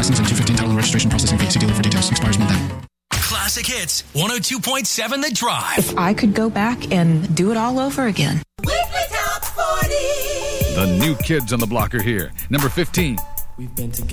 license and $215 title and registration processing fee. See dealer for details. Expires Monday. Classic Hits, 102.7 The Drive. If I could go back and do it all over again. Weekly Top 40. The new kids on the block are here. Number 15. We've been together.